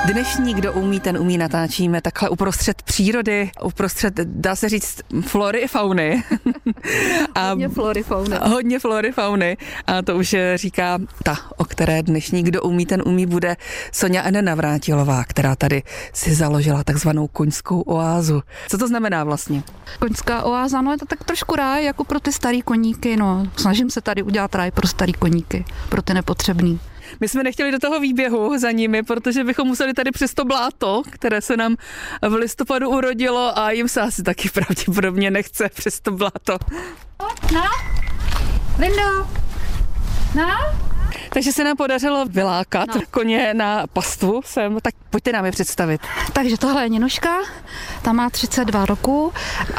Dnešní Kdo umí, ten umí natáčíme takhle uprostřed přírody, uprostřed, dá se říct, flory i fauny. Hodně flory, fauny. A to už říká ta, o které dnešní Kdo umí, ten umí bude Soňa N. Navrátilová, která tady si založila takzvanou koňskou oázu. Co to znamená vlastně? Koňská oáza, no je to tak trošku ráj jako pro ty starý koníky, no. Snažím se tady udělat ráj pro starý koníky, pro ty nepotřebný. My jsme nechtěli do toho výběhu za nimi, protože bychom museli tady přes to bláto, které se nám v listopadu urodilo a jim se asi taky pravděpodobně nechce přes to bláto. No, Lindo, no. Takže se nám podařilo vylákat koně na pastvu sem, tak pojďte nám je představit. Takže tohle je Ninuška, ta má 32 roku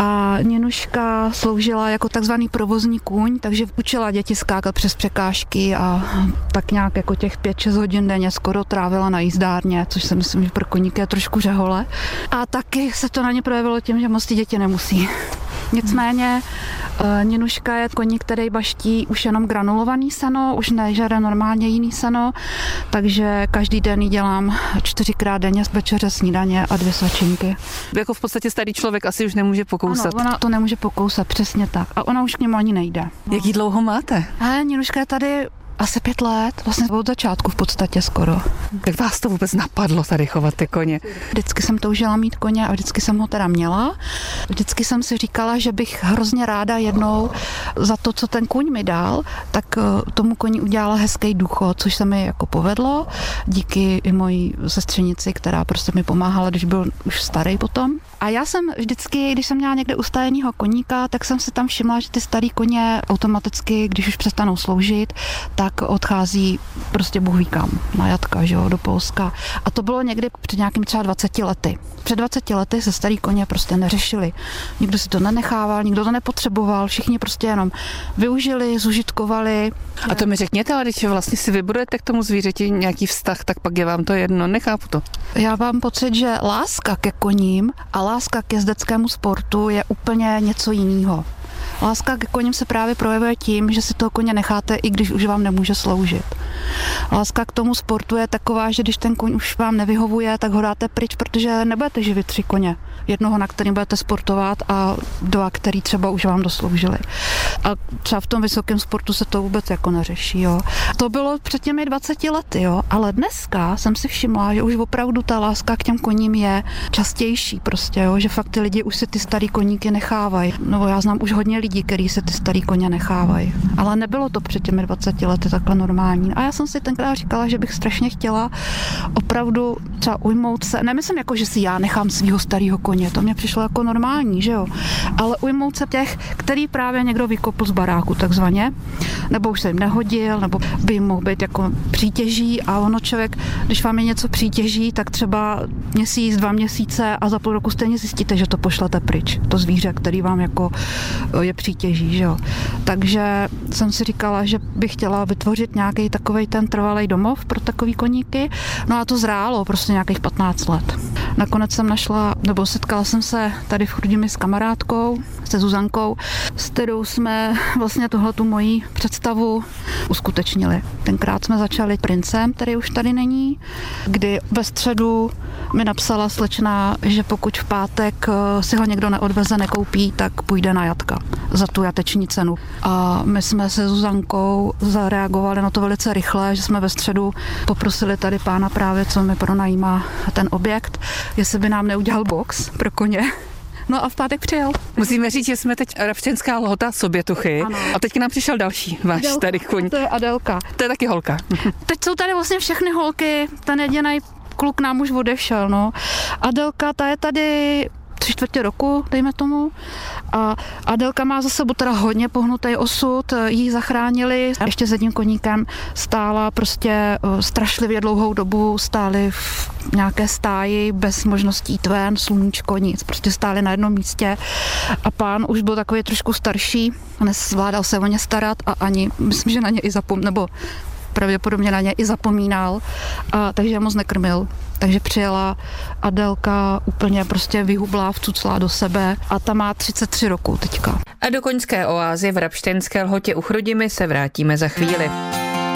a Ninuška sloužila jako takzvaný provozní kůň, takže učila děti skákat přes překážky a tak nějak jako těch 5-6 hodin denně skoro trávila na jízdárně, což si myslím, že pro koníky je trošku žehole. A taky se to na ně projevilo tím, že moc ty děti nemusí. Nicméně Ninuška je koník, který baští už jenom granulovaný seno, už nežere normálně jiný seno, takže každý den jí dělám 4krát denně večeře, snídaně a 2 svačinky. Jako v podstatě starý člověk asi už nemůže pokousat. Ano, ona to nemůže pokousat, přesně tak. A ona už k němu ani nejde. No. Jak jí dlouho máte? Ninuška je tady asi 5 let, vlastně od začátku v podstatě skoro. Jak vás to vůbec napadlo tady chovat ty koně? Vždycky jsem toužila mít koně a vždycky jsem ho teda měla. Vždycky jsem si říkala, že bych hrozně ráda jednou za to, co ten kůň mi dal, tak tomu koni udělala hezký důchod, což se mi jako povedlo. Díky i mojí sestřenici, která prostě mi pomáhala, když byl už starý potom. A já jsem vždycky, když jsem měla někde ustajenýho koníka, tak jsem si tam všimla, že ty starý koně automaticky, když už přestanou sloužit, tak odchází prostě Bůh ví kam, na jatka, že jo, do Polska. A to bylo někdy před nějakým třeba 20 lety. Před 20 lety se starý koně prostě neřešili. Nikdo si to nenechával, nikdo to nepotřeboval, všichni prostě jenom využili, zužitkovali. A to mi řekněte, ale když vlastně si vybudujete k tomu zvířeti nějaký vztah, tak pak je vám to jedno, nechápu to. Já mám pocit, že láska ke koním a láska ke jezdeckému sportu je úplně něco jiného. Láska ke koním se právě projevuje tím, že si toho koně necháte, i když už vám nemůže sloužit. Láska k tomu sportu je taková, že když ten koň už vám nevyhovuje, tak ho dáte pryč, protože nebudete živit 3 koně. Jednoho, na kterým budete sportovat a 2, který třeba už vám dosloužili. A třeba v tom vysokém sportu se to vůbec jako neřeší. Jo. To bylo před těmi 20 lety, jo. Ale dneska jsem si všimla, že už opravdu ta láska k těm koním je častější prostě, jo. Že fakt ty lidi už si ty starý koníky nechávají. No, já znám už hodně lidí, kteří se ty starý koně nechávají. Ale nebylo to před těmi 20 lety takhle normální. A já jsem si tenkrát říkala, že bych strašně chtěla opravdu třeba ujmout se, nemyslím jako, že si já nechám svýho starého koně, to mě přišlo jako normální, že jo, ale ujmout se těch, který právě někdo vykopl z baráku takzvaně, nebo už se jim nehodil, nebo by jim mohl být jako přítěží a ono člověk, když vám je něco přítěží, tak třeba měsíc, 2 měsíce a za půl roku stejně zjistíte, že to pošlete pryč, to zvíře, který vám jako je přítěží, že jo. Takže jsem si říkala, že bych chtěla vytvořit nějaký takovej ten trvalý domov pro takový koníky, no a to zrálo prostě nějakých 15 let. Nakonec jsem našla, nebo setkala jsem se tady v Chrudimi s kamarádkou, se Zuzankou, s kterou jsme vlastně tuhletu moji představu uskutečnili. Tenkrát jsme začali Princem, který už tady není, kdy ve středu mi napsala slečna, že pokud v pátek si ho někdo neodveze, nekoupí, tak půjde na jatka za tu jateční cenu. A my jsme se Zuzankou zareagovali na to velice rychle, že jsme ve středu poprosili tady pána právě, co mi pronajímá ten objekt, jestli by nám neudělal box pro koně. No a v pátek přijel. Musíme říct, že jsme teď Rabštěnská Lhota Sobětuchy. Ano. A teď nám přišel další váš starý kuň. To je Adelka. To je taky holka. Teď jsou tady vlastně všechny holky, ten jediný kluk nám už odešel, no. Adelka, ta je tady 3/4 roku, dejme tomu. A Adelka má za sebou teda hodně pohnutý osud, jí zachránili. Ještě s jedním koníkem stála prostě strašlivě dlouhou dobu, stáli v nějaké stáji bez možností jít ven, sluníčko, nic. Prostě stáli na jednom místě a pán už byl takový trošku starší, nezvládal se o ně starat a ani, myslím, že na ně i nebo pravděpodobně na ně i zapomínal, takže je moc nekrmil. Takže přijela Adelka úplně prostě vyhublá, vcuclá do sebe a ta má 33 roku teďka. A do koňské oázy v Rabštěnské Lhotě u Chrudimi se vrátíme za chvíli.